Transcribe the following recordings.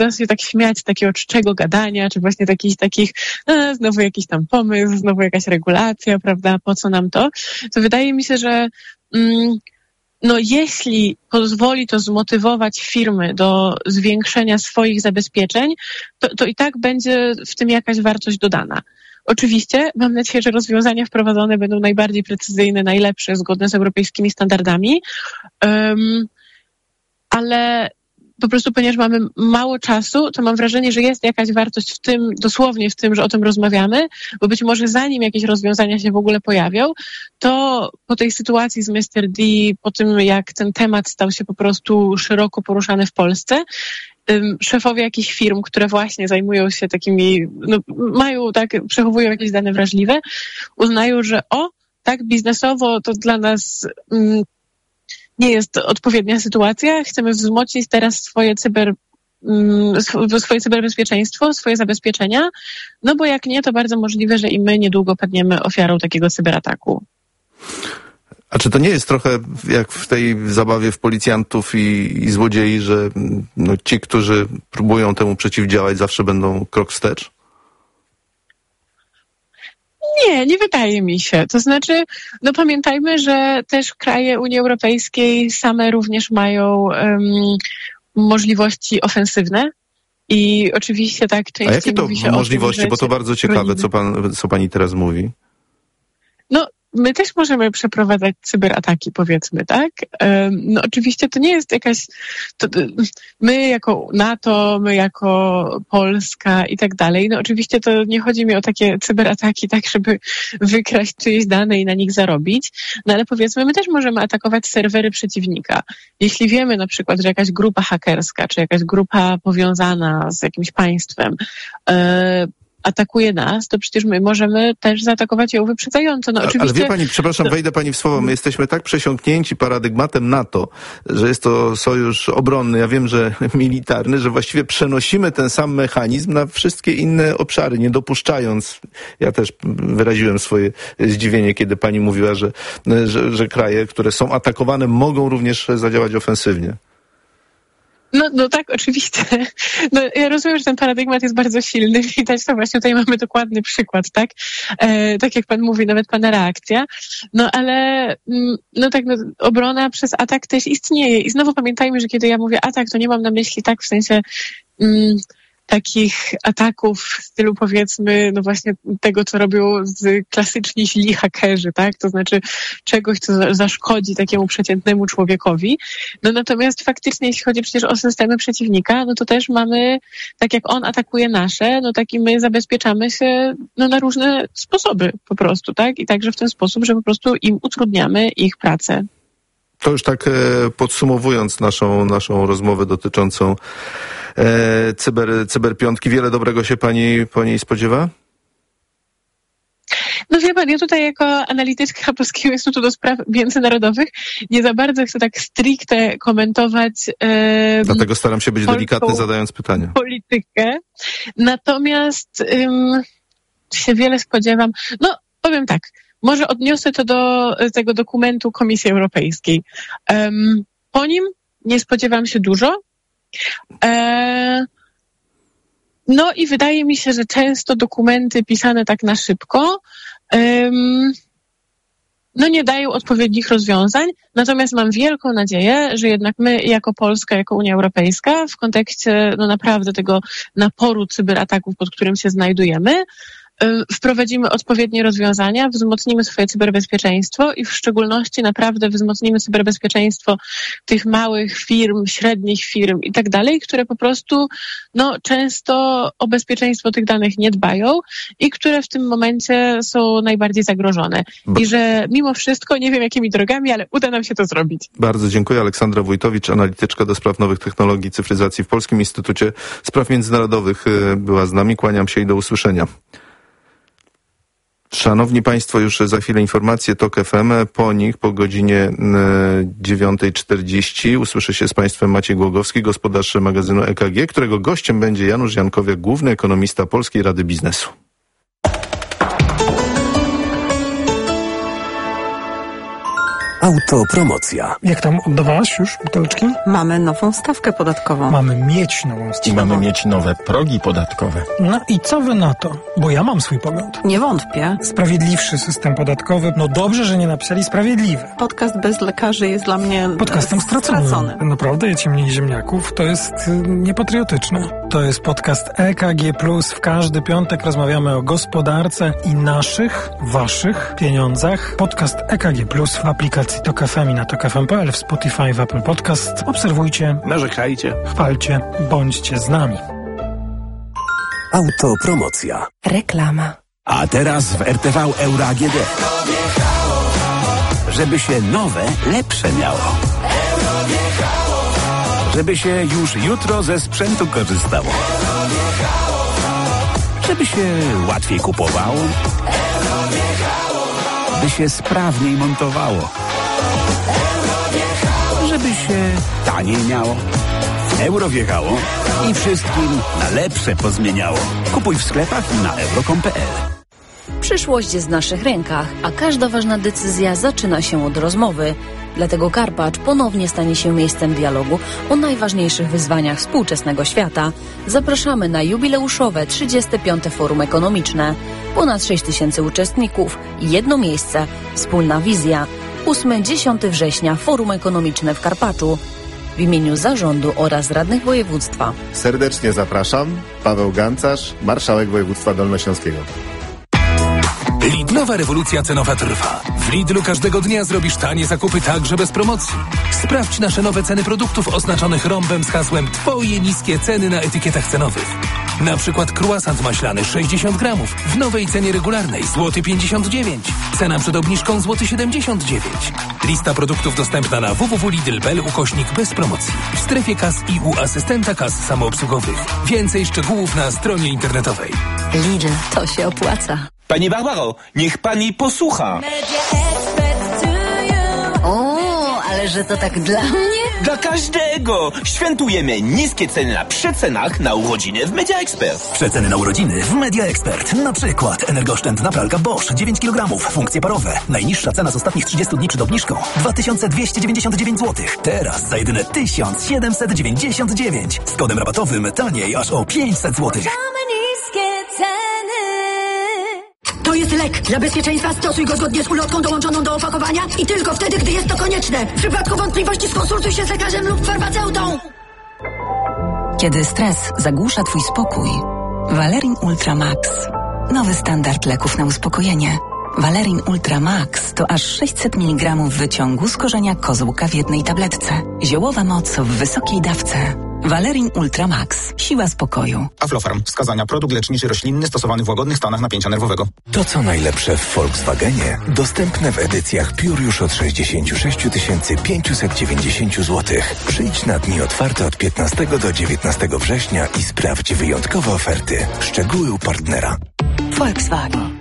się tak śmiać z takiego czczego gadania, czy właśnie takich znowu jakiś tam pomysł, znowu jakaś regulacja, prawda, po co nam to? To wydaje mi się, że jeśli pozwoli to zmotywować firmy do zwiększenia swoich zabezpieczeń, to i tak będzie w tym jakaś wartość dodana. Oczywiście mam nadzieję, że rozwiązania wprowadzone będą najbardziej precyzyjne, najlepsze, zgodne z europejskimi standardami, ale po prostu ponieważ mamy mało czasu, to mam wrażenie, że jest jakaś wartość w tym, dosłownie w tym, że o tym rozmawiamy, bo być może zanim jakieś rozwiązania się w ogóle pojawią, to po tej sytuacji z Mr. D, po tym jak ten temat stał się po prostu szeroko poruszany w Polsce, szefowie jakichś firm, które właśnie zajmują się takimi, przechowują jakieś dane wrażliwe, uznają, że tak biznesowo to dla nas nie jest odpowiednia sytuacja, chcemy wzmocnić teraz swoje cyberbezpieczeństwo, swoje zabezpieczenia, bo jak nie, to bardzo możliwe, że i my niedługo padniemy ofiarą takiego cyberataku. A czy to nie jest trochę jak w tej zabawie w policjantów i złodziei, że ci, którzy próbują temu przeciwdziałać, zawsze będą krok wstecz? Nie wydaje mi się. To znaczy, pamiętajmy, że też kraje Unii Europejskiej same również mają możliwości ofensywne i oczywiście tak częściej mówi się o tym. A jakie to możliwości? Bo to bardzo ciekawe, co pani teraz mówi. My też możemy przeprowadzać cyberataki, powiedzmy, tak? Oczywiście to nie jest jakaś... my jako NATO, my jako Polska i tak dalej, oczywiście to nie chodzi mi o takie cyberataki, tak, żeby wykraść czyjeś dane i na nich zarobić, ale powiedzmy, my też możemy atakować serwery przeciwnika. Jeśli wiemy na przykład, że jakaś grupa hakerska, czy jakaś grupa powiązana z jakimś państwem atakuje nas, to przecież my możemy też zaatakować ją wyprzedzająco. Oczywiście... Ale wie pani, przepraszam, wejdę pani w słowo, my jesteśmy tak przesiąknięci paradygmatem NATO, że jest to sojusz obronny, ja wiem, że militarny, że właściwie przenosimy ten sam mechanizm na wszystkie inne obszary, nie dopuszczając, ja też wyraziłem swoje zdziwienie, kiedy pani mówiła, że kraje, które są atakowane, mogą również zadziałać ofensywnie. No tak, oczywiście. Ja rozumiem, że ten paradygmat jest bardzo silny. Widać to właśnie, tutaj mamy dokładny przykład, tak? Tak jak pan mówi, nawet pana reakcja. Ale obrona przez atak też istnieje. I znowu pamiętajmy, że kiedy ja mówię atak, to nie mam na myśli tak w sensie takich ataków w stylu, powiedzmy, właśnie tego, co robią klasyczni źli hakerzy, tak? To znaczy czegoś, co zaszkodzi takiemu przeciętnemu człowiekowi. Natomiast faktycznie, jeśli chodzi przecież o systemy przeciwnika, to też mamy, tak jak on atakuje nasze, tak i my zabezpieczamy się na różne sposoby po prostu, tak? I także w ten sposób, że po prostu im utrudniamy ich pracę. To już tak podsumowując naszą rozmowę dotyczącą cyberpiątki, wiele dobrego się pani po niej spodziewa? Wie pan, ja tutaj jako analityczka Polskiego Instytutu do Spraw Międzynarodowych nie za bardzo chcę tak stricte komentować dlatego staram się być delikatny, zadając pytania. Politykę. Natomiast się wiele spodziewam. Powiem tak, może odniosę to do tego dokumentu Komisji Europejskiej. Po nim nie spodziewam się dużo. I wydaje mi się, że często dokumenty pisane tak na szybko nie dają odpowiednich rozwiązań, natomiast mam wielką nadzieję, że jednak my jako Polska, jako Unia Europejska w kontekście naprawdę tego naporu cyberataków, pod którym się znajdujemy, wprowadzimy odpowiednie rozwiązania, wzmocnimy swoje cyberbezpieczeństwo i w szczególności naprawdę wzmocnimy cyberbezpieczeństwo tych małych firm, średnich firm i tak dalej, które po prostu często o bezpieczeństwo tych danych nie dbają i które w tym momencie są najbardziej zagrożone. I że mimo wszystko, nie wiem jakimi drogami, ale uda nam się to zrobić. Bardzo dziękuję. Aleksandra Wójtowicz, analityczka do spraw nowych technologii i cyfryzacji w Polskim Instytucie Spraw Międzynarodowych była z nami. Kłaniam się i do usłyszenia. Szanowni Państwo, już za chwilę informacje TOK FM. Po nich, po godzinie 9:40 usłyszy się z Państwem Maciej Głogowski, gospodarz magazynu EKG, którego gościem będzie Janusz Jankowiak, główny ekonomista Polskiej Rady Biznesu. Autopromocja. Jak tam, oddawałaś już buteleczki? Mamy nową stawkę podatkową. Mamy mieć nową stawkę. I mamy mieć nowe progi podatkowe. No i co wy na to? Bo ja mam swój pogląd. Nie wątpię. Sprawiedliwszy system podatkowy. No dobrze, że nie napisali sprawiedliwy. Podcast bez lekarzy jest dla mnie podcastem stracony. Naprawdę, jecie mniej ziemniaków, to jest niepatriotyczne. To jest podcast EKG+. W każdy piątek rozmawiamy o gospodarce i naszych, waszych pieniądzach. Podcast EKG+, w aplikacji TOK FM i na tokfm.pl, w Spotify, w Apple Podcast. Obserwujcie, Narzekajcie, chwalcie, bądźcie z nami. Autopromocja. Reklama. A teraz w RTV Euro AGD. Żeby się nowe, lepsze miało. Żeby się już jutro ze sprzętu korzystało. Żeby się łatwiej kupowało. By się sprawniej montowało. Żeby się taniej miało. Euro wjechało i wszystkim na lepsze pozmieniało. Kupuj w sklepach i na euro.com.pl. Przyszłość jest w naszych rękach, a każda ważna decyzja zaczyna się od rozmowy. Dlatego Karpacz ponownie stanie się miejscem dialogu o najważniejszych wyzwaniach współczesnego świata. Zapraszamy na jubileuszowe 35. Forum Ekonomiczne. Ponad 6 000 uczestników i jedno miejsce. Wspólna wizja. 8-10 września Forum Ekonomiczne w Karpaczu. W imieniu zarządu oraz radnych województwa. Serdecznie zapraszam. Paweł Gancarz, marszałek województwa dolnośląskiego. Lidlowa rewolucja cenowa trwa. W Lidlu każdego dnia zrobisz tanie zakupy także bez promocji. Sprawdź nasze nowe ceny produktów oznaczonych rąbem z hasłem Twoje niskie ceny na etykietach cenowych. Na przykład croissant maślany 60 gramów w nowej cenie regularnej złoty 59. Cena przed obniżką złoty 79. Lista produktów dostępna na www.lidl.pl /bez promocji. W strefie kas i u asystenta kas samoobsługowych. Więcej szczegółów na stronie internetowej. Lidl, to się opłaca. Pani Barbaro, niech pani posłucha. O, ale że to tak dla mnie? Dla każdego! Świętujemy niskie ceny na przecenach na urodziny w Media Expert. Przeceny na urodziny w Media Expert. Na przykład energooszczędna pralka Bosch 9 kg, funkcje parowe. Najniższa cena z ostatnich 30 dni przed obniżką 2299 zł. Teraz za jedyne 1799. Z kodem rabatowym taniej aż o 500 zł. To jest lek. Dla bezpieczeństwa stosuj go zgodnie z ulotką dołączoną do opakowania i tylko wtedy, gdy jest to konieczne. W przypadku wątpliwości skonsultuj się z lekarzem lub farmaceutą. Kiedy stres zagłusza twój spokój, Valerin Ultra Max. Nowy standard leków na uspokojenie. Valerin Ultra Max to aż 600 mg wyciągu z korzenia kozłka w jednej tabletce. Ziołowa moc w wysokiej dawce. Valerin Ultra Max. Siła spokoju. Aflofarm. Wskazania: produkt leczniczy roślinny stosowany w łagodnych stanach napięcia nerwowego. To co najlepsze w Volkswagenie, dostępne w edycjach Pure już od 66 590 zł. Przyjdź na dni otwarte od 15 do 19 września i sprawdź wyjątkowe oferty. Szczegóły u partnera. Volkswagen.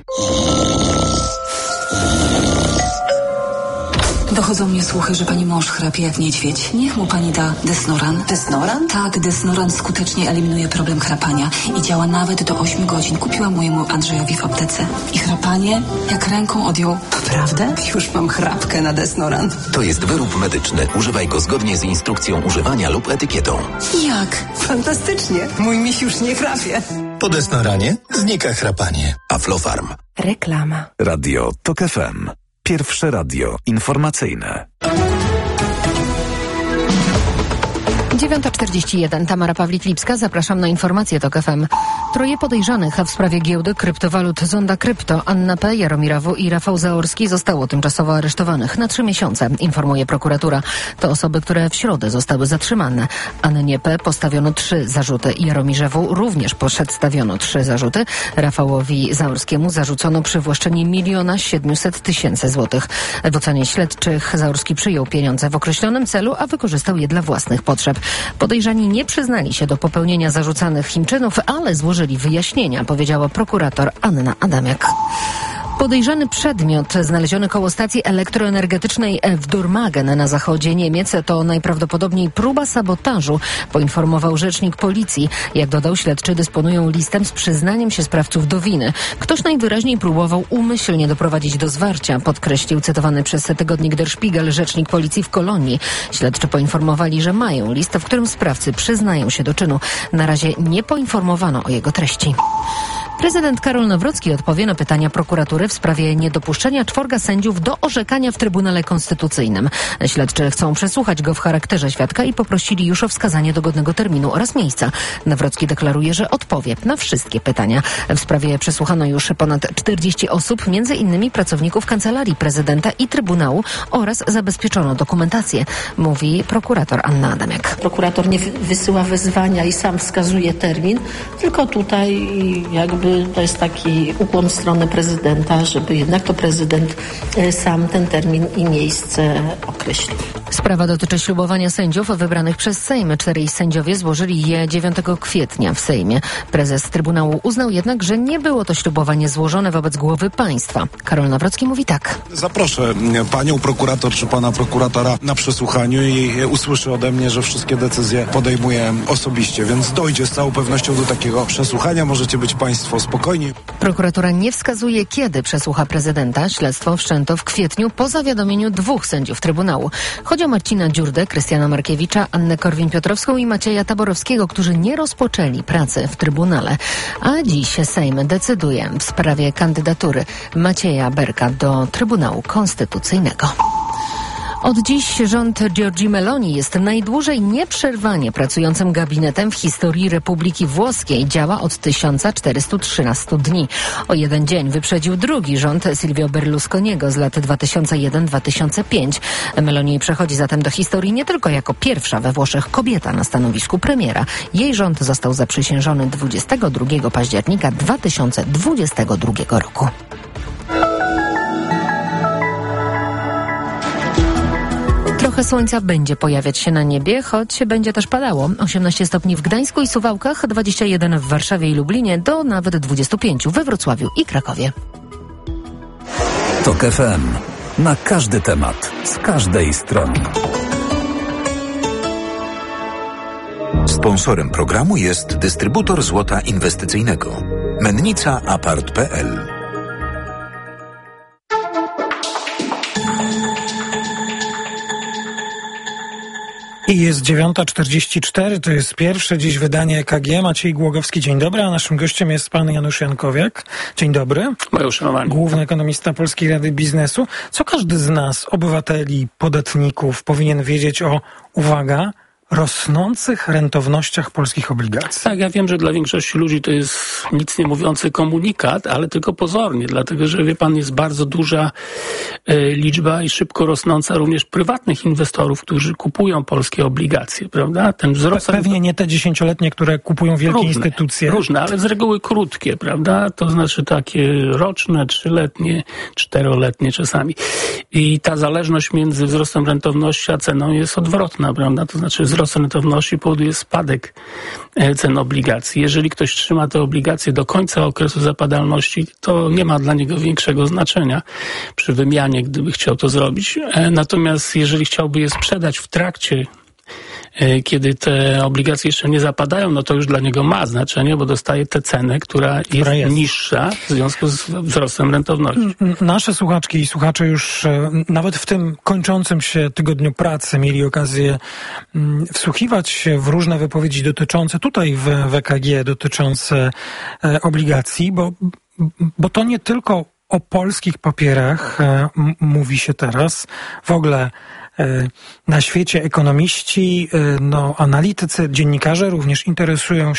Dochodzą mnie słuchy, że pani mąż chrapie jak niedźwiedź. Niech mu pani da Desnoran. Desnoran? Tak, Desnoran skutecznie eliminuje problem chrapania i działa nawet do 8 godzin. Kupiłam mojemu Andrzejowi w aptece. I chrapanie jak ręką odjął. Naprawdę? Już mam chrapkę na Desnoran. To jest wyrób medyczny. Używaj go zgodnie z instrukcją używania lub etykietą. Jak? Fantastycznie. Mój miś już nie chrapie. Po Desnoranie znika chrapanie. Aflofarm. Reklama. Radio TOK FM. Pierwsze radio informacyjne. 9:41. Tamara Pawlik-Lipska. Zapraszam na informacje TOK FM. Troje podejrzanych w sprawie giełdy kryptowalut Zonda Krypto, Anna P., Jaromir W. i Rafał Zaorski zostało tymczasowo aresztowanych na 3 miesiące, informuje prokuratura. To osoby, które w środę zostały zatrzymane. Annie P. postawiono 3 zarzuty. Jaromirze W. również przedstawiono 3 zarzuty. Rafałowi Zaorskiemu zarzucono przywłaszczenie 1 700 000 złotych. W ocenie śledczych Zaorski przyjął pieniądze w określonym celu, a wykorzystał je dla własnych potrzeb. Podejrzani nie przyznali się do popełnienia zarzucanych im czynów, ale złożyli wyjaśnienia, powiedziała prokurator Anna Adamiak. Podejrzany przedmiot znaleziony koło stacji elektroenergetycznej w Dormagen na zachodzie Niemiec to najprawdopodobniej próba sabotażu, poinformował rzecznik policji. Jak dodał, śledczy dysponują listem z przyznaniem się sprawców do winy. Ktoś najwyraźniej próbował umyślnie doprowadzić do zwarcia, podkreślił cytowany przez tygodnik Der Spiegel rzecznik policji w Kolonii. Śledczy poinformowali, że mają list, w którym sprawcy przyznają się do czynu. Na razie nie poinformowano o jego treści. Prezydent Karol Nawrocki odpowie na pytania prokuratury w sprawie niedopuszczenia 4 sędziów do orzekania w Trybunale Konstytucyjnym. Śledczy chcą przesłuchać go w charakterze świadka i poprosili już o wskazanie dogodnego terminu oraz miejsca. Nawrocki deklaruje, że odpowie na wszystkie pytania. W sprawie przesłuchano już ponad 40 osób, między innymi pracowników Kancelarii Prezydenta i Trybunału oraz zabezpieczono dokumentację, mówi prokurator Anna Adamiak. Prokurator nie wysyła wezwania i sam wskazuje termin, tylko tutaj jakby to jest taki ukłon w stronę prezydenta, żeby jednak to prezydent sam ten termin i miejsce określił. Sprawa dotyczy ślubowania sędziów wybranych przez Sejm. 4 sędziowie złożyli je 9 kwietnia w Sejmie. Prezes Trybunału uznał jednak, że nie było to ślubowanie złożone wobec głowy państwa. Karol Nawrocki mówi tak. Zaproszę panią prokurator czy pana prokuratora na przesłuchaniu i usłyszy ode mnie, że wszystkie decyzje podejmuję osobiście, więc dojdzie z całą pewnością do takiego przesłuchania. Możecie być państwo spokojni. Prokuratura nie wskazuje, kiedy przesłucha prezydenta. Śledztwo wszczęto w kwietniu po zawiadomieniu 2 sędziów Trybunału. Chodzi o Marcina Dziurdę, Krystiana Markiewicza, Annę Korwin-Piotrowską i Macieja Taborowskiego, którzy nie rozpoczęli pracy w Trybunale. A dziś Sejm decyduje w sprawie kandydatury Macieja Berka do Trybunału Konstytucyjnego. Od dziś rząd Giorgi Meloni jest najdłużej nieprzerwanie pracującym gabinetem w historii Republiki Włoskiej. Działa od 1413 dni. O 1 dzień wyprzedził drugi rząd Silvio Berlusconiego z lat 2001-2005. Meloni przechodzi zatem do historii nie tylko jako pierwsza we Włoszech kobieta na stanowisku premiera. Jej rząd został zaprzysiężony 22 października 2022 roku. Trochę słońca będzie pojawiać się na niebie, choć będzie też padało. 18 stopni w Gdańsku i Suwałkach, 21 w Warszawie i Lublinie, do nawet 25 we Wrocławiu i Krakowie. TOK FM. Na każdy temat, z każdej strony. Sponsorem programu jest dystrybutor złota inwestycyjnego. Mennica Apart.pl. I jest 9:44, to jest pierwsze dziś wydanie EKG. Maciej Głogowski, dzień dobry, a naszym gościem jest pan Janusz Jankowiak. Dzień dobry. Moje uszanowanie. Główny ekonomista Polskiej Rady Biznesu. Co każdy z nas, obywateli, podatników, powinien wiedzieć o, uwaga, rosnących rentownościach polskich obligacji? Tak, ja wiem, że dla większości ludzi to jest nic nie mówiący komunikat, ale tylko pozornie, dlatego że, wie pan, jest bardzo duża liczba i szybko rosnąca również prywatnych inwestorów, którzy kupują polskie obligacje, prawda? Ten wzrost... Pewnie nie te 10-letnie, które kupują wielkie instytucje. Różne, ale z reguły krótkie, prawda? To znaczy takie roczne, 3-letnie, 4-letnie czasami. I ta zależność między wzrostem rentowności a ceną jest odwrotna, prawda? To znaczy wzrost rentowności powoduje spadek cen obligacji. Jeżeli ktoś trzyma te obligacje do końca okresu zapadalności, to nie ma dla niego większego znaczenia przy wymianie, gdyby chciał to zrobić. Natomiast jeżeli chciałby je sprzedać w trakcie, kiedy te obligacje jeszcze nie zapadają, no to już dla niego ma znaczenie, bo dostaje tę cenę, która jest niższa w związku z wzrostem rentowności. Nasze słuchaczki i słuchacze już nawet w tym kończącym się tygodniu pracy mieli okazję wsłuchiwać się w różne wypowiedzi dotyczące, tutaj w EKG, dotyczące obligacji, bo to nie tylko o polskich papierach mówi się teraz. W ogóle na świecie ekonomiści, analitycy, dziennikarze również interesują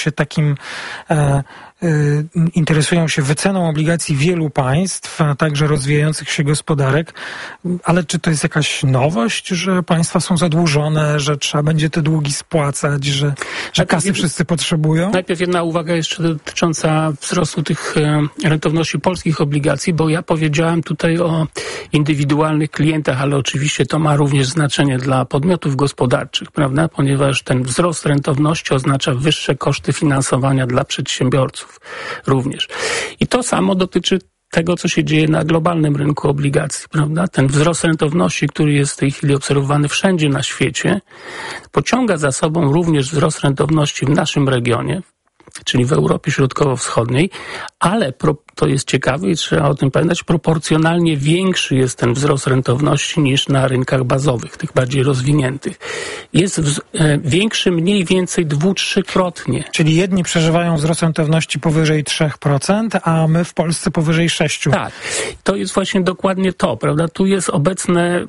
się wyceną obligacji wielu państw, a także rozwijających się gospodarek. Ale czy to jest jakaś nowość, że państwa są zadłużone, że trzeba będzie te długi spłacać, że kasy wszyscy potrzebują? Najpierw jedna uwaga jeszcze dotycząca wzrostu tych rentowności polskich obligacji, bo ja powiedziałem tutaj o indywidualnych klientach, ale oczywiście to ma również znaczenie dla podmiotów gospodarczych, prawda? Ponieważ ten wzrost rentowności oznacza wyższe koszty finansowania dla przedsiębiorców również. I to samo dotyczy tego, co się dzieje na globalnym rynku obligacji, prawda? Ten wzrost rentowności, który jest w tej chwili obserwowany wszędzie na świecie, pociąga za sobą również wzrost rentowności w naszym regionie, czyli w Europie Środkowo-Wschodniej, ale to jest ciekawe i trzeba o tym pamiętać, proporcjonalnie większy jest ten wzrost rentowności niż na rynkach bazowych, tych bardziej rozwiniętych. Jest większy mniej więcej 2-3-krotnie. Czyli jedni przeżywają wzrost rentowności powyżej 3%, a my w Polsce powyżej 6%. Tak, to jest właśnie dokładnie to, prawda? Tu jest obecne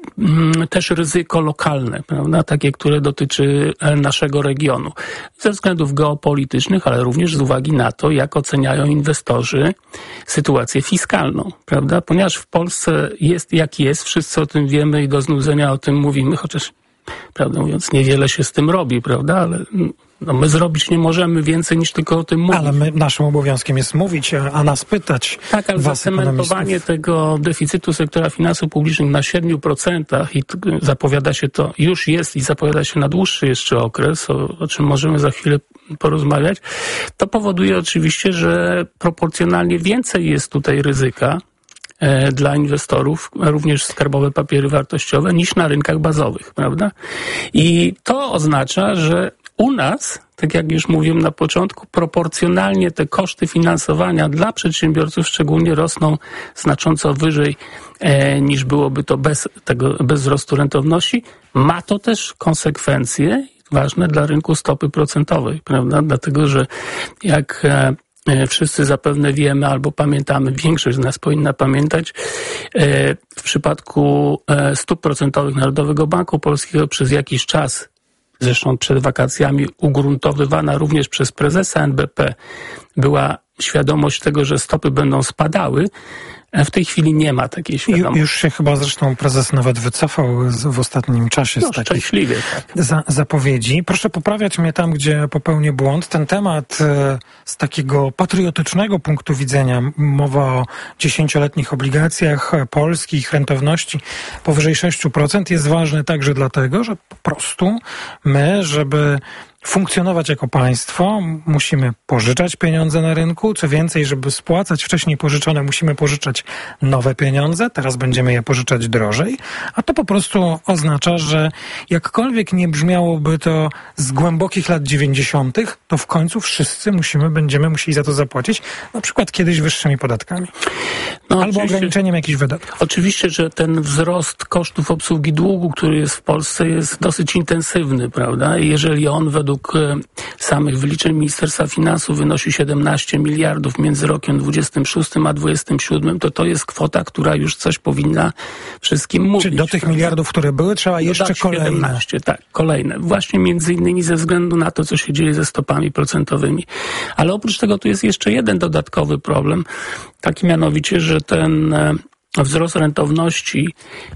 też ryzyko lokalne, prawda? Takie, które dotyczy naszego regionu. Ze względów geopolitycznych, ale również z uwagi na to, jak oceniają inwestorzy sytuację fiskalną, prawda? Ponieważ w Polsce jest jak jest, wszyscy o tym wiemy i do znudzenia o tym mówimy, chociaż, prawdę mówiąc, niewiele się z tym robi, prawda? Ale my zrobić nie możemy więcej niż tylko o tym mówić. Ale naszym obowiązkiem jest mówić, a nas pytać. Tak, ale zacementowanie tego deficytu sektora finansów publicznych na 7% i zapowiada się to, już jest i zapowiada się na dłuższy jeszcze okres, o czym możemy za chwilę porozmawiać, to powoduje oczywiście, że proporcjonalnie więcej jest tutaj ryzyka dla inwestorów, również skarbowe papiery wartościowe, niż na rynkach bazowych, prawda? I to oznacza, że u nas, tak jak już mówiłem na początku, proporcjonalnie te koszty finansowania dla przedsiębiorców szczególnie rosną znacząco wyżej niż byłoby to bez wzrostu rentowności. Ma to też konsekwencje ważne dla rynku stopy procentowej, prawda? Dlatego, że jak wszyscy zapewne wiemy albo pamiętamy, większość z nas powinna pamiętać, w przypadku stóp procentowych Narodowego Banku Polskiego przez jakiś czas, zresztą przed wakacjami, ugruntowywana również przez prezesa NBP, była świadomość tego, że stopy będą spadały. W tej chwili nie ma takiej świadomości. Już się chyba zresztą prezes nawet wycofał w ostatnim czasie z takich zapowiedzi. Proszę poprawiać mnie tam, gdzie popełnię błąd. Ten temat z takiego patriotycznego punktu widzenia, mowa o 10-letnich obligacjach polskich, rentowności powyżej 6%, jest ważny także dlatego, że po prostu my, żeby funkcjonować jako państwo, musimy pożyczać pieniądze na rynku. Co więcej, żeby spłacać wcześniej pożyczone, musimy pożyczać nowe pieniądze. Teraz będziemy je pożyczać drożej. A to po prostu oznacza, że jakkolwiek nie brzmiałoby to z głębokich lat 90., to w końcu wszyscy będziemy musieli za to zapłacić. Na przykład kiedyś wyższymi podatkami. Albo ograniczeniem jakichś wydatków. Oczywiście, że ten wzrost kosztów obsługi długu, który jest w Polsce, jest dosyć intensywny, prawda? I jeżeli on według samych wyliczeń Ministerstwa Finansów wynosi 17 miliardów między rokiem 26 a 27, to jest kwota, która już coś powinna wszystkim mówić. Czyli do tych miliardów, które były, trzeba jeszcze kolejne. 17, tak, kolejne. Właśnie między innymi ze względu na to, co się dzieje ze stopami procentowymi. Ale oprócz tego tu jest jeszcze jeden dodatkowy problem, taki mianowicie, że ten wzrost rentowności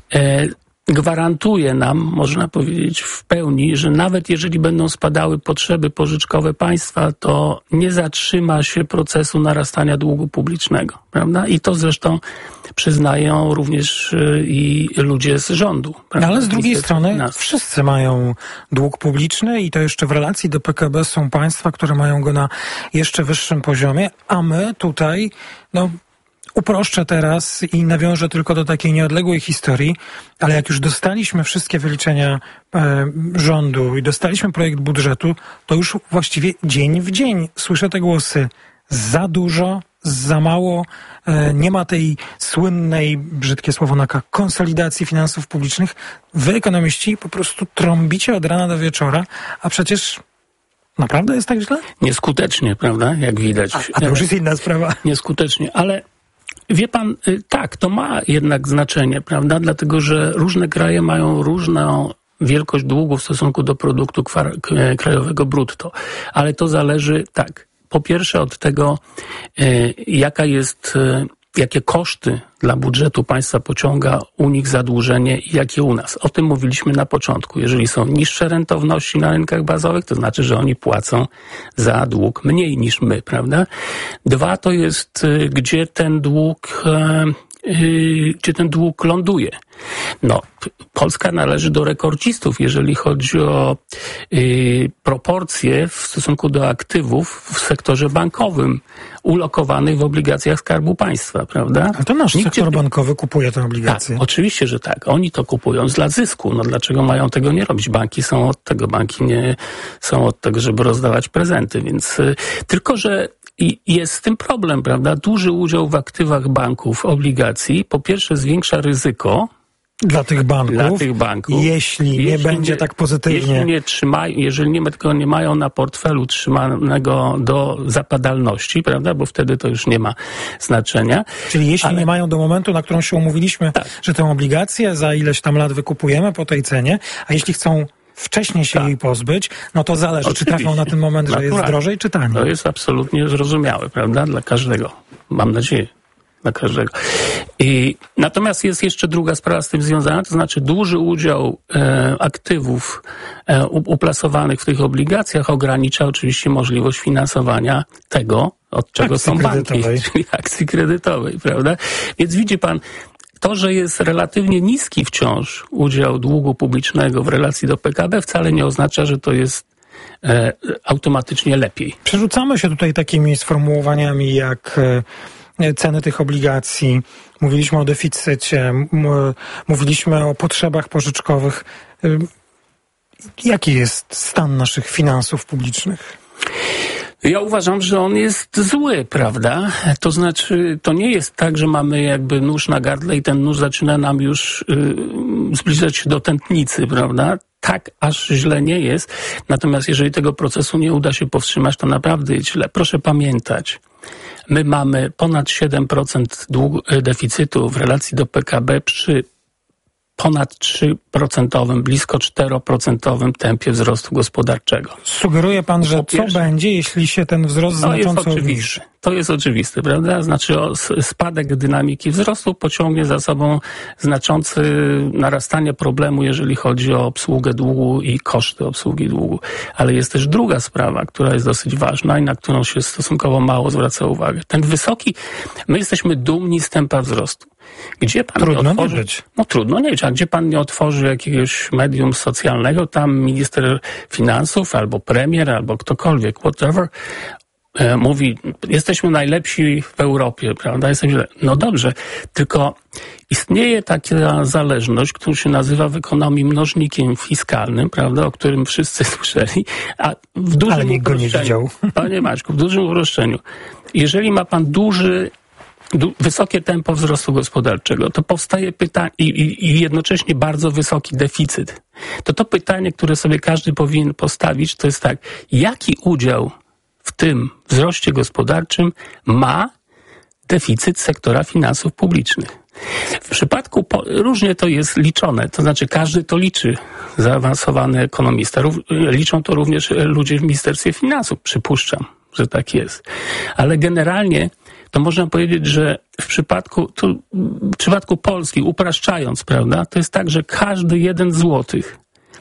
gwarantuje nam, można powiedzieć w pełni, że nawet jeżeli będą spadały potrzeby pożyczkowe państwa, to nie zatrzyma się procesu narastania długu publicznego, prawda? I to zresztą przyznają również i ludzie z rządu. Prawda? Ale z drugiej strony wszyscy mają dług publiczny i to jeszcze w relacji do PKB są państwa, które mają go na jeszcze wyższym poziomie, a my tutaj, uproszczę teraz i nawiążę tylko do takiej nieodległej historii, ale jak już dostaliśmy wszystkie wyliczenia rządu i dostaliśmy projekt budżetu, to już właściwie dzień w dzień słyszę te głosy: za dużo, za mało, nie ma tej słynnej, brzydkie słowo, konsolidacji finansów publicznych. Wy, ekonomiści, po prostu trąbicie od rana do wieczora, a przecież naprawdę jest tak źle? Nieskutecznie, prawda? Jak widać. A to już jest inna sprawa. Nieskutecznie, ale wie pan, tak, to ma jednak znaczenie, prawda? Dlatego, że różne kraje mają różną wielkość długu w stosunku do produktu krajowego brutto. Ale to zależy, tak, po pierwsze od tego, jakie koszty dla budżetu państwa pociąga u nich zadłużenie i jakie u nas. O tym mówiliśmy na początku. Jeżeli są niższe rentowności na rynkach bazowych, to znaczy, że oni płacą za dług mniej niż my, prawda? Dwa, to jest, gdzie ten dług gdzie ten dług ląduje. No, Polska należy do rekordzistów, jeżeli chodzi o proporcje w stosunku do aktywów w sektorze bankowym ulokowanych w obligacjach Skarbu Państwa, prawda? A to nasz sektor bankowy kupuje te obligacje. Tak, oczywiście, że tak. Oni to kupują dla zysku. No dlaczego mają tego nie robić? Banki są od tego. Banki nie są od tego, żeby rozdawać prezenty, więc tylko, że jest z tym problem, prawda? Duży udział w aktywach banków, obligacji, po pierwsze zwiększa ryzyko dla tych banków, jeśli nie będzie tak pozytywnie. Jeżeli tego nie mają na portfelu trzymanego do zapadalności, prawda, bo wtedy to już nie ma znaczenia. Czyli jeśli nie mają do momentu, na którą się umówiliśmy, że tę obligację za ileś tam lat wykupujemy po tej cenie, a jeśli chcą wcześniej się jej pozbyć, no to zależy, oczywiście, czy trafią na ten moment, że jest drożej, czy taniej. To jest absolutnie zrozumiałe, prawda, dla każdego. Mam nadzieję. Dla każdego. Natomiast jest jeszcze druga sprawa z tym związana, to znaczy duży udział aktywów uplasowanych w tych obligacjach ogranicza oczywiście możliwość finansowania tego, od czego są banki, czyli akcji kredytowej, prawda? Więc widzi pan, to, że jest relatywnie niski wciąż udział długu publicznego w relacji do PKB, wcale nie oznacza, że to jest automatycznie lepiej. Przerzucamy się tutaj takimi sformułowaniami jak ceny tych obligacji, mówiliśmy o deficycie, mówiliśmy o potrzebach pożyczkowych. Jaki jest stan naszych finansów publicznych? Ja uważam, że on jest zły, prawda? To znaczy, to nie jest tak, że mamy jakby nóż na gardle i ten nóż zaczyna nam już zbliżać się do tętnicy, prawda? Tak aż źle nie jest. Natomiast jeżeli tego procesu nie uda się powstrzymać, to naprawdę jest źle. Proszę pamiętać, my mamy ponad 7% deficytu w relacji do PKB przy ponad 3%, blisko 4% tempie wzrostu gospodarczego. Sugeruje pan, że co będzie, jeśli się ten wzrost znacząco obniży? To jest oczywiste, prawda? Znaczy spadek dynamiki wzrostu pociągnie za sobą znaczące narastanie problemu, jeżeli chodzi o obsługę długu i koszty obsługi długu. Ale jest też druga sprawa, która jest dosyć ważna i na którą się stosunkowo mało zwraca uwagę. My jesteśmy dumni z tempa wzrostu. Gdzie pan trudno nie być. No trudno nie być, a gdzie pan nie otworzy jakiegoś medium socjalnego, tam minister finansów, albo premier, albo ktokolwiek, whatever, mówi, jesteśmy najlepsi w Europie, prawda? No dobrze, tylko istnieje taka zależność, która się nazywa w ekonomii mnożnikiem fiskalnym, prawda? O którym wszyscy słyszeli, a w dużym Ale nikt go nie widział. Panie Maćku, w dużym uproszczeniu. Jeżeli ma pan wysokie tempo wzrostu gospodarczego, to powstaje pytanie i jednocześnie bardzo wysoki deficyt. To pytanie, które sobie każdy powinien postawić, to jest tak, jaki udział w tym wzroście gospodarczym ma deficyt sektora finansów publicznych. W przypadku różnie to jest liczone, to znaczy każdy to liczy, zaawansowany ekonomista. Liczą to również ludzie w Ministerstwie Finansów, przypuszczam, że tak jest. Ale generalnie to można powiedzieć, że w przypadku Polski, upraszczając, prawda, to jest tak, że każdy 1 złotych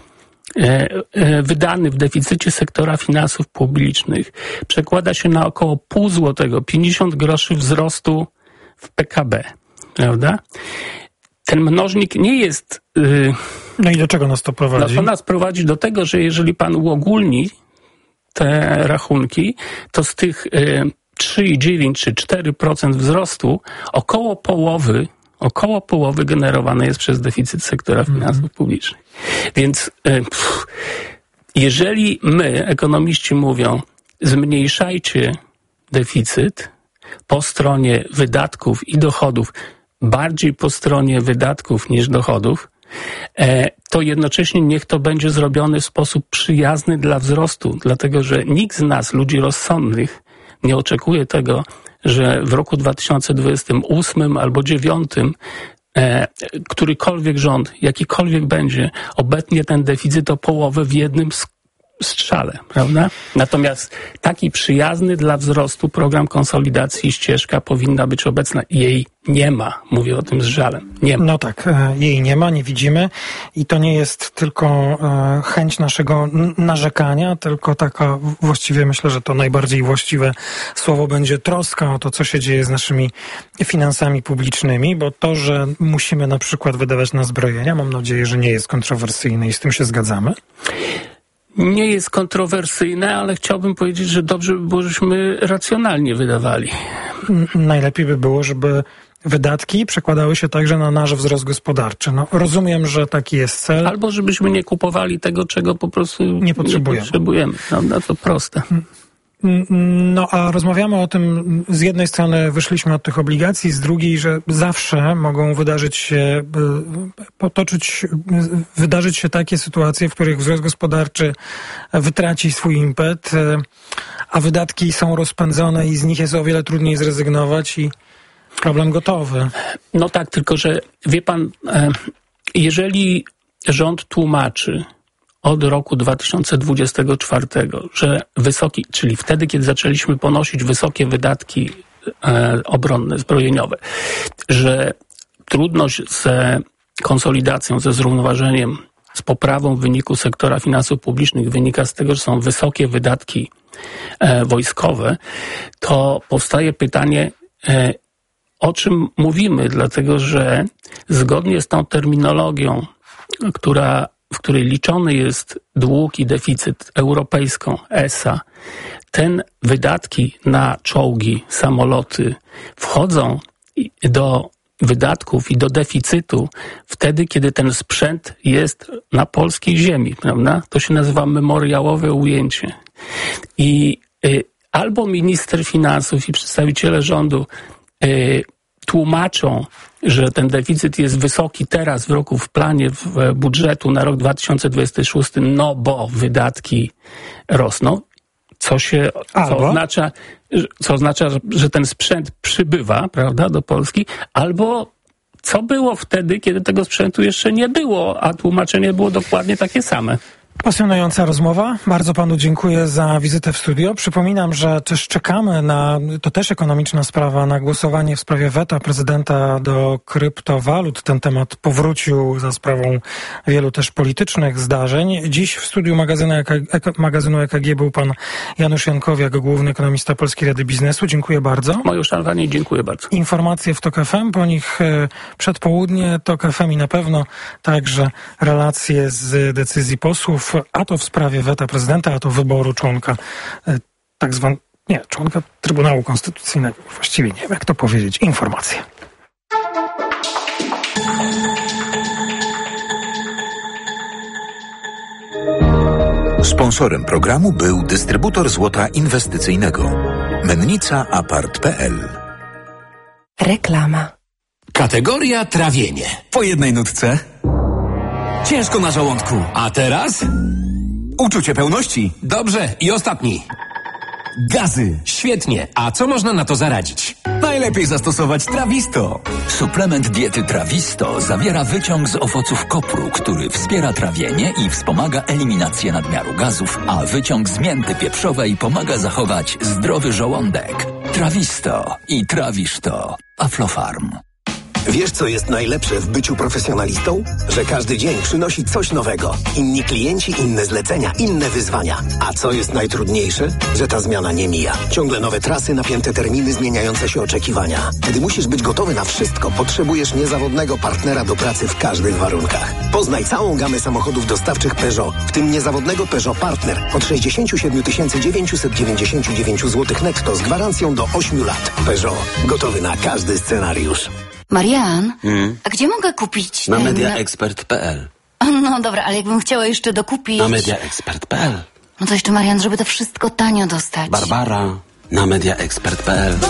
wydany w deficycie sektora finansów publicznych przekłada się na około pół złotego, 50 groszy wzrostu w PKB, prawda? Ten mnożnik nie jest... No i do czego nas to prowadzi? To nas prowadzi do tego, że jeżeli pan uogólni te rachunki, to z tych 3,9 czy 4% wzrostu około połowy generowane jest przez deficyt sektora finansów publicznych. Więc jeżeli my, ekonomiści mówią, zmniejszajcie deficyt po stronie wydatków i dochodów, bardziej po stronie wydatków niż dochodów, to jednocześnie niech to będzie zrobione w sposób przyjazny dla wzrostu, dlatego że nikt z nas, ludzi rozsądnych, nie oczekuje tego, że w roku 2028 albo 2029 którykolwiek rząd, jakikolwiek będzie, obetnie ten deficyt o połowę w jednym strzale, prawda? Natomiast taki przyjazny dla wzrostu program konsolidacji i ścieżka powinna być obecna. Jej nie ma. Mówię o tym z żalem. Nie ma. No tak, jej nie ma, nie widzimy i to nie jest tylko chęć naszego narzekania, tylko taka właściwie myślę, że to najbardziej właściwe słowo będzie troska o to, co się dzieje z naszymi finansami publicznymi, bo to, że musimy na przykład wydawać na zbrojenia, mam nadzieję, że nie jest kontrowersyjne i z tym się zgadzamy. Nie jest kontrowersyjne, ale chciałbym powiedzieć, że dobrze by było, żebyśmy racjonalnie wydawali. Najlepiej by było, żeby wydatki przekładały się także na nasz wzrost gospodarczy. No, rozumiem, że taki jest cel. Albo żebyśmy nie kupowali tego, czego po prostu nie potrzebujemy. No, to proste. No a rozmawiamy o tym, z jednej strony wyszliśmy od tych obligacji, z drugiej, że zawsze mogą wydarzyć się takie sytuacje, w których wzrost gospodarczy wytraci swój impet, a wydatki są rozpędzone i z nich jest o wiele trudniej zrezygnować i problem gotowy. No tak, tylko że wie pan, jeżeli rząd tłumaczy od roku 2024, że czyli wtedy, kiedy zaczęliśmy ponosić wysokie wydatki obronne, zbrojeniowe, że trudność z konsolidacją, ze zrównoważeniem, z poprawą wyniku sektora finansów publicznych wynika z tego, że są wysokie wydatki wojskowe, to powstaje pytanie, o czym mówimy, dlatego że zgodnie z tą terminologią, w której liczony jest dług i deficyt europejską ESA, wydatki na czołgi, samoloty wchodzą do wydatków i do deficytu wtedy, kiedy ten sprzęt jest na polskiej ziemi, prawda? To się nazywa memoriałowe ujęcie. I albo minister finansów i przedstawiciele rządu tłumaczą, że ten deficyt jest wysoki teraz w planie budżetu na rok 2026, no bo wydatki rosną, co oznacza, że ten sprzęt przybywa, prawda, do Polski, albo co było wtedy, kiedy tego sprzętu jeszcze nie było, a tłumaczenie było dokładnie takie same. Pasjonująca rozmowa. Bardzo panu dziękuję za wizytę w studio. Przypominam, że też czekamy to też ekonomiczna sprawa, na głosowanie w sprawie weta prezydenta do kryptowalut. Ten temat powrócił za sprawą wielu też politycznych zdarzeń. Dziś w studiu magazynu EKG był pan Janusz Jankowiak, główny ekonomista Polskiej Rady Biznesu. Dziękuję bardzo. Moje uszanowanie, dziękuję bardzo. Informacje w TOK FM, po nich przedpołudnie TOK FM i na pewno także relacje z decyzji posłów, a to w sprawie weta prezydenta, a to wyboru członka członka Trybunału Konstytucyjnego. Właściwie nie wiem, jak to powiedzieć. Informacje. Sponsorem programu był dystrybutor złota inwestycyjnego. Mennica Apart.pl. Reklama. Kategoria trawienie. Po jednej nutce. Ciężko na żołądku. A teraz? Uczucie pełności. Dobrze. I ostatni. Gazy. Świetnie. A co można na to zaradzić? Najlepiej zastosować Trawisto. Suplement diety Trawisto zawiera wyciąg z owoców kopru, który wspiera trawienie i wspomaga eliminację nadmiaru gazów, a wyciąg z mięty pieprzowej pomaga zachować zdrowy żołądek. Trawisto i trawisz to. Aflofarm. Wiesz, co jest najlepsze w byciu profesjonalistą? Że każdy dzień przynosi coś nowego. Inni klienci, inne zlecenia, inne wyzwania. A co jest najtrudniejsze? Że ta zmiana nie mija. Ciągle nowe trasy, napięte terminy, zmieniające się oczekiwania. Gdy musisz być gotowy na wszystko, potrzebujesz niezawodnego partnera do pracy w każdych warunkach. Poznaj całą gamę samochodów dostawczych Peugeot, w tym niezawodnego Peugeot Partner od 67 999 zł netto z gwarancją do 8 lat. Peugeot. Gotowy na każdy scenariusz. Marian, a gdzie mogę kupić? Na mediaexpert.pl. No dobra, ale jakbym chciała jeszcze dokupić... Na mediaexpert.pl. No to jeszcze, Marian, żeby to wszystko tanio dostać. Barbara, na mediaexpert.pl.